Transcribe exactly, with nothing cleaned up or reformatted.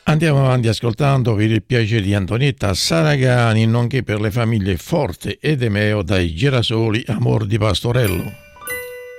Andiamo avanti ascoltando per il piacere di Antonietta Saragani, nonché per le famiglie Forte ed Emeo dai Girasoli Amor di Pastorello.